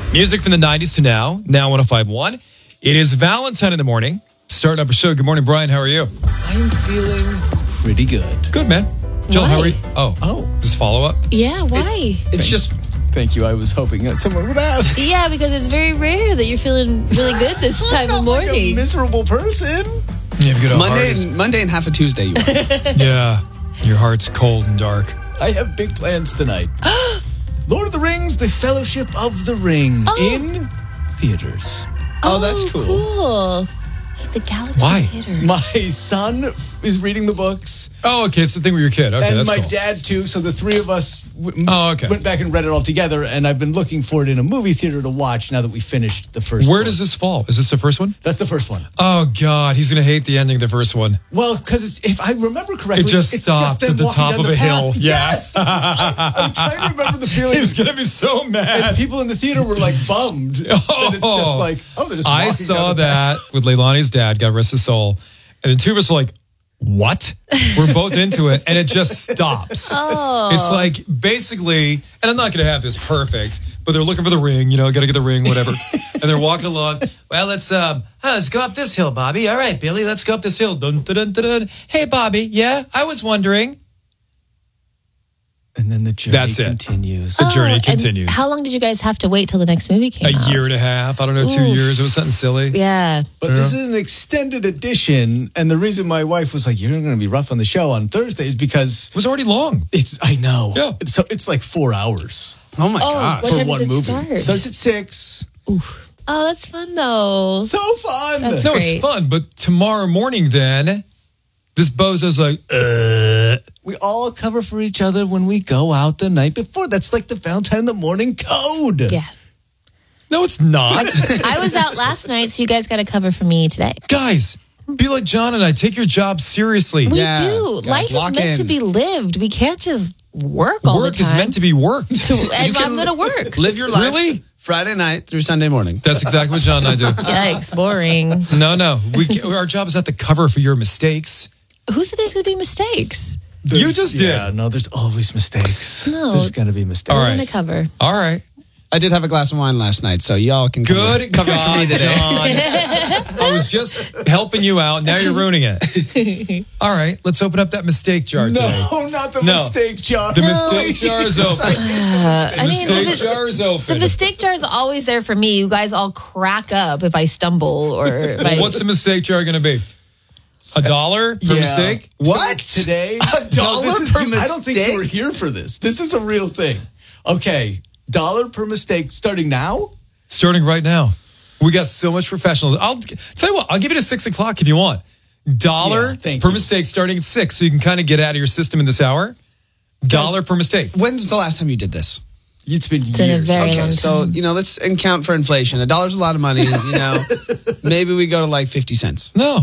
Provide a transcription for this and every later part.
Music from the 90s to now 105.1. It is Valentine in the morning. Starting up a show. Good morning, Brian. How are you? I'm feeling pretty good. Good, man. Jill, how are you? Oh. Just follow up? Yeah, why? Thank you. I was hoping that someone would ask. Yeah, because it's very rare that you're feeling really good this time of Like a morning. miserable person. You have a good heart. Monday and half a Tuesday. You are. Yeah. Your heart's cold and dark. I have big plans tonight. Lord of the Rings, The Fellowship of the Ring in theaters. Oh, that's cool. Cool. At the Galaxy Why? Theater. My son is reading the books. Oh, okay. It's the thing with your kid. Okay, and that's my cool. dad, too. So the three of us okay. went back and read it all together. And I've been looking for it in a movie theater to watch now that we finished the first Where one. does this fall? Is this the first one? That's the first one. Oh, God. He's going to hate the ending of the first one. Well, because if I remember correctly, It just it's stops them at the walking top down of the a hill. path. Yeah. Yes. I'm trying to remember the feeling. He's going to be so mad. And people in the theater were like bummed. And it's just like, they're just I walking saw down the that path. with Leilani's dad, God rest his soul. And the two of us are like, what? We're both into it. And it just stops. Oh. It's like basically, and I'm not going to have this perfect, but they're looking for the ring, got to get the ring, whatever. And they're walking along. Well, let's go up this hill, Bobby. All right, Billy, let's go up this hill. Dun, dun, dun, dun, dun. Hey, Bobby. Yeah, I was wondering. And then the journey That's it. continues. The journey and continues. How long did you guys have to wait till the next movie came out? A year and a half. I don't know, 2 Oof. years. It was something silly. Yeah. But this is an extended edition. And the reason my wife was like, you're going to be rough on the show on Thursday is because It was already long. I know. Yeah. It's like 4 hours Oh my god. What for time one does it movie. start? Starts at 6. Oh, that's fun though. So fun. That's No, great. it's fun. But tomorrow morning, then, this bozo's like, We all cover for each other when we go out the night before. That's like the Valentine in the morning code. Yeah. No, it's not. I was out last night, so you guys got to cover for me today. Guys, be like John and I. Take your job seriously. We Yeah, do. guys, Life is lock meant to in. be lived. We can't just work all Work the time. is meant to be worked. And I'm going to work. Live your life. Really? Friday night through Sunday morning. That's exactly what John and I do. Yikes, boring. No. Our job is not to cover for your mistakes. Who said there's going to be mistakes? You just did. Yeah, no, there's always mistakes. No. There's going to be mistakes. All I'm right. going to cover. All right. I did have a glass of wine last night, so y'all can Good cover God, for me today. John. I was just helping you out. Now you're ruining it. All right. Let's open up that mistake jar today. No, not the No. mistake jar. The mistake jar is open. The mistake jar is open. The mistake jar is always there for me. You guys all crack up if I stumble or if I, What's the mistake jar going to be? $1 per Yeah. mistake? So What? like today? $1 per I don't think mistake? you were here for this. This is a real thing. Okay, $1 per mistake starting now? Starting right now. We got so much professional. I'll tell you what, I'll give you to 6 o'clock if you want. $1 Yeah, thank per you. mistake starting at 6, so you can kind of get out of your system in this hour. $1 per mistake. When's the last time you did this? It's been been a years. very Okay, long so time. let's account for inflation. $1's a lot of money. Maybe we go to like 50 cents. No.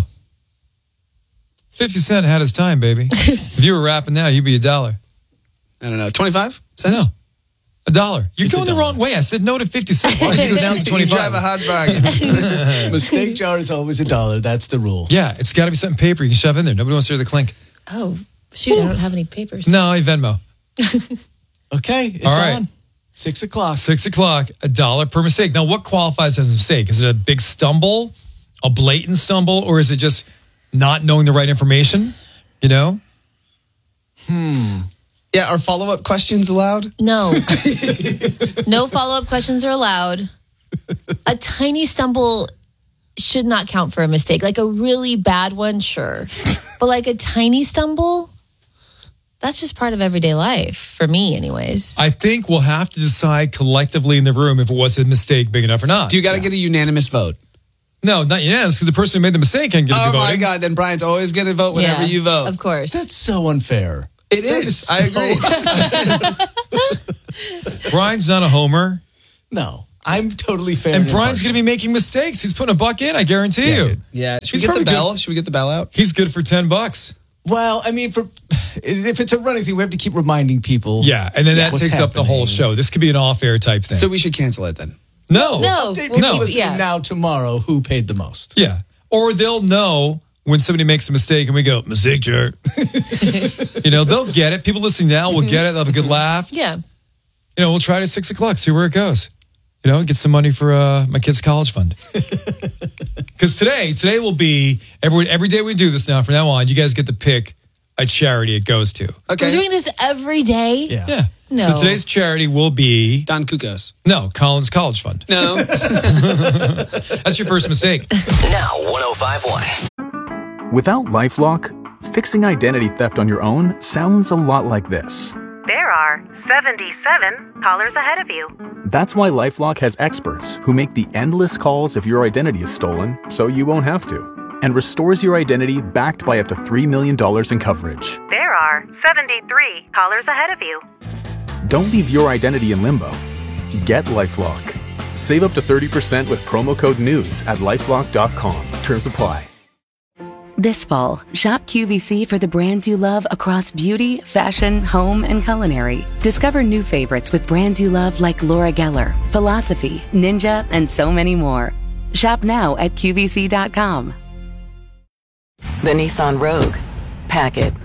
50 Cent had his time, baby. If you were rapping now, you'd be $1. I don't know, 25 cents. No. $1. You're It's going the $1. wrong way. I said no to 50 Cent. Why did you go down to 25? You drive a hot bargain. Mistake jar is always $1. That's the rule. Yeah, it's got to be something paper you can shove in there. Nobody wants to hear the clink. Oh, shoot, I don't have any papers. No, I Venmo. Okay, it's All right. on. 6 o'clock. 6 o'clock, $1 per mistake. Now, what qualifies as a mistake? Is it a big stumble, a blatant stumble, or is it just not knowing the right information? Yeah, are follow-up questions allowed? No. No follow-up questions are allowed. A tiny stumble should not count for a mistake. Like a really bad one, sure. But like a tiny stumble, that's just part of everyday life, for me anyways. I think we'll have to decide collectively in the room if it was a mistake big enough or not. Do you got to get a unanimous vote? No, not unanimous, because the person who made the mistake can't get to Oh be my voting. God, then Brian's always going to vote whenever Yeah, you vote. Of course. That's so unfair. It is. I agree. Brian's not a homer, No, I'm totally fair. and Brian's going to be making mistakes. He's putting $1 in, I guarantee you. dude. Yeah. Should He's we get probably the bell? good. Should we get the bell out? He's good for $10. Well, I mean, if it's a running thing, we have to keep reminding people. Yeah, and then that what's takes up the whole happening. show. This could be an off-air type thing. So we should cancel it then. No. Update people No. listening Yeah. now tomorrow who paid the most. Yeah. Or they'll know when somebody makes a mistake and we go, mistake jar. They'll get it. People listening now will get it. They'll have a good laugh. Yeah. We'll try it at 6 o'clock, see where it goes. Get some money for my kids' college fund. Because today will be, every day we do this now, from now on, you guys get to pick a charity it goes to. We're doing this every day? Yeah. No. So today's charity will be... Don Kukos. No, Colin's College Fund. No. That's your first mistake. Now 105.1. Without LifeLock, fixing identity theft on your own sounds a lot like this. There are 77 callers ahead of you. That's why LifeLock has experts who make the endless calls if your identity is stolen so you won't have to, and restores your identity backed by up to $3 million in coverage. There are 73 callers ahead of you. Don't leave your identity in limbo. Get LifeLock. Save up to 30% with promo code NEWS at LifeLock.com. Terms apply. This fall, shop QVC for the brands you love across beauty, fashion, home, and culinary. Discover new favorites with brands you love like Laura Geller, Philosophy, Ninja, and so many more. Shop now at QVC.com. The Nissan Rogue. Pack it.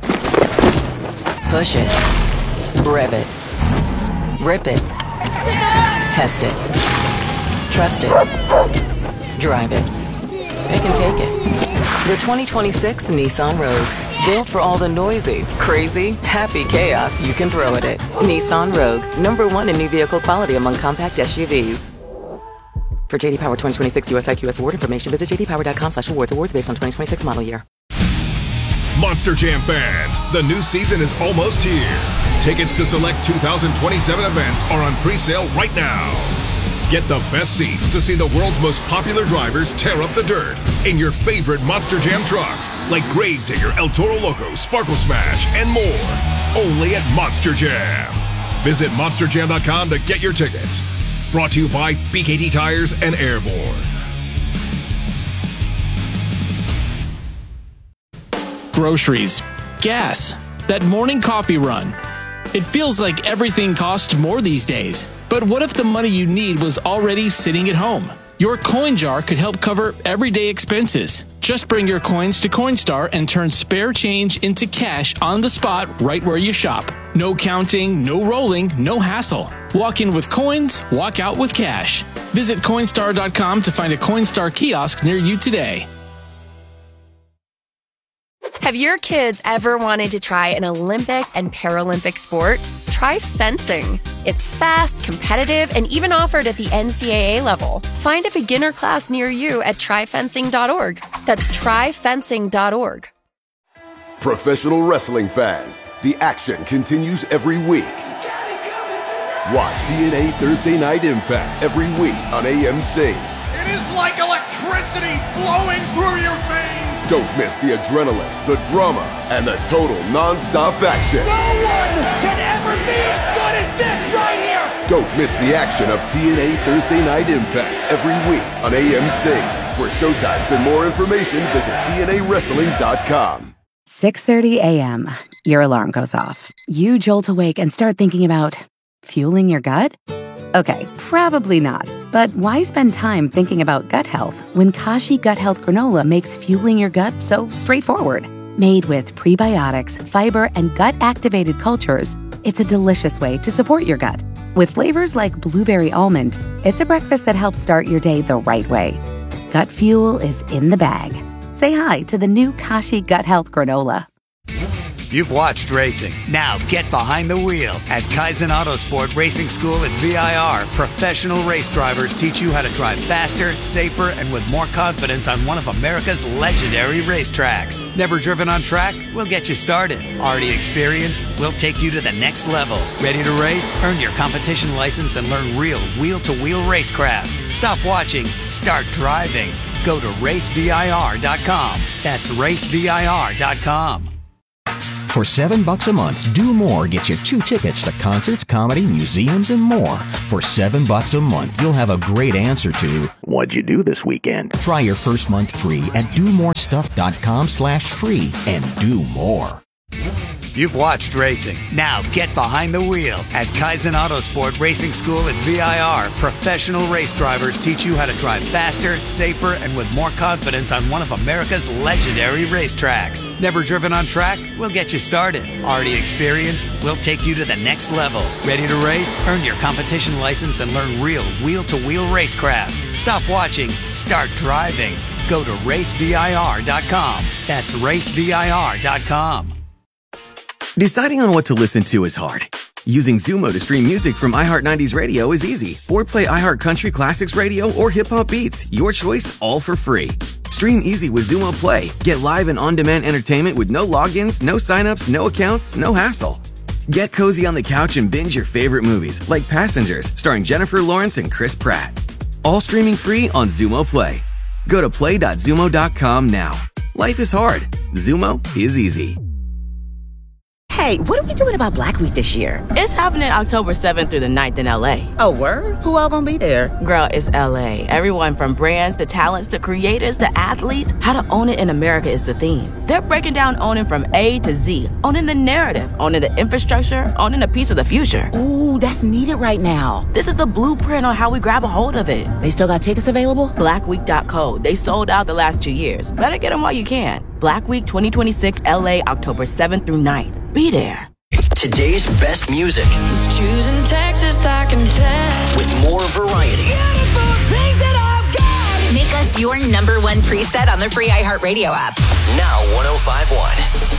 Push it. Rev it. Rip it. Test it. Trust it. Drive it. Pick and take it. The 2026 Nissan Rogue. Built for all the noisy, crazy, happy chaos you can throw at it. Nissan Rogue. #1 in new vehicle quality among compact SUVs. For JD Power 2026 US IQS award information, visit jdpower.com/awards. Awards based on 2026 model year. Monster Jam fans, the new season is almost here. Tickets to select 2027 events are on pre-sale right now. Get the best seats to see the world's most popular drivers tear up the dirt in your favorite Monster Jam trucks, like Gravedigger, El Toro Loco, Sparkle Smash, and more. Only at Monster Jam. Visit monsterjam.com to get your tickets. Brought to you by BKT Tires and Airborne. Groceries, gas, that morning coffee run. It feels like everything costs more these days. But what if the money you need was already sitting at home? Your coin jar could help cover everyday expenses. Just bring your coins to Coinstar and turn spare change into cash on the spot right where you shop. No counting, no rolling, no hassle. Walk in with coins, walk out with cash. Visit Coinstar.com to find a Coinstar kiosk near you today. Have your kids ever wanted to try an Olympic and Paralympic sport? Try fencing. It's fast, competitive, and even offered at the NCAA level. Find a beginner class near you at tryfencing.org. That's tryfencing.org. Professional wrestling fans, the action continues every week. Watch TNA Thursday Night Impact every week on AMC. It is like electricity flowing through your veins. Don't miss the adrenaline, the drama, and the total non-stop action. No one can ever be as good as this right here. Don't miss the action of TNA Thursday Night Impact every week on AMC. For showtimes and more information, visit TNAWrestling.com. 6:30 a.m. Your alarm goes off. You jolt awake and start thinking about fueling your gut? Okay, probably not. But why spend time thinking about gut health when Kashi Gut Health Granola makes fueling your gut so straightforward? Made with prebiotics, fiber, and gut-activated cultures, it's a delicious way to support your gut. With flavors like blueberry almond, it's a breakfast that helps start your day the right way. Gut fuel is in the bag. Say hi to the new Kashi Gut Health Granola. You've watched racing. Now get behind the wheel. At Kaizen Autosport Racing School at VIR, professional race drivers teach you how to drive faster, safer, and with more confidence on one of America's legendary racetracks. Never driven on track? We'll get you started. Already experienced? We'll take you to the next level. Ready to race? Earn your competition license and learn real wheel-to-wheel racecraft. Stop watching. Start driving. Go to racevir.com. That's racevir.com. For $7 a month, Do More gets you 2 tickets to concerts, comedy, museums, and more. For $7 a month, you'll have a great answer to, what'd you do this weekend? Try your first month free at domorestuff.com/free and do more. If you've watched racing, now get behind the wheel. At Kaizen Autosport Racing School at VIR, professional race drivers teach you how to drive faster, safer, and with more confidence on one of America's legendary racetracks. Never driven on track? We'll get you started. Already experienced? We'll take you to the next level. Ready to race? Earn your competition license and learn real wheel-to-wheel racecraft. Stop watching. Start driving. Go to racevir.com. That's racevir.com. Deciding on what to listen to is hard. Using Zumo to stream music from iHeart 90s Radio is easy. Or play iHeart Country Classics Radio or Hip Hop Beats. Your choice, all for free. Stream easy with Zumo Play. Get live and on-demand entertainment with no logins, no signups, no accounts, no hassle. Get cozy on the couch and binge your favorite movies, like Passengers, starring Jennifer Lawrence and Chris Pratt. All streaming free on Zumo Play. Go to play.zumo.com now. Life is hard. Zumo is easy. Hey, what are we doing about Black Week this year? It's happening October 7th through the 9th in LA. Oh, word? Who all gonna be there? Girl, it's LA. Everyone from brands to talents to creators to athletes. How to own it in America is the theme. They're breaking down owning from A to Z. Owning the narrative, owning the infrastructure, owning a piece of the future. Ooh, that's needed right now. This is the blueprint on how we grab a hold of it. They still got tickets available? Blackweek.co. They sold out the last 2 years. Better get them while you can. Black Week 2026 LA, October 7th through 9th. Be there. Today's best music. He's choosing Texas, I can tell. With more variety. Beautiful things that I've got. Make us your #1 preset on the free iHeartRadio app. Now 105.1.